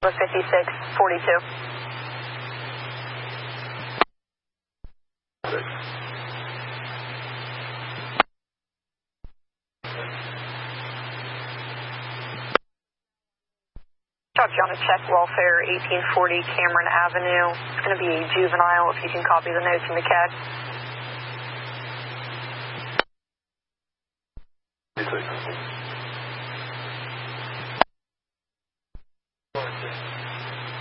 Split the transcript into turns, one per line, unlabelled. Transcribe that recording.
5642. Copy on a check welfare, 1840 Cameron Avenue. It's going to be a juvenile if you can copy the notes in the CAD.